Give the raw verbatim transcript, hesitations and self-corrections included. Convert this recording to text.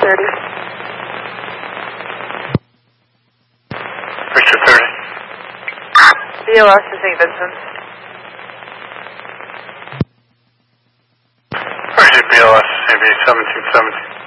thirty. Victor thirty. B L S to Saint Vincent. Roger, B L S, A V seventeen seventeen.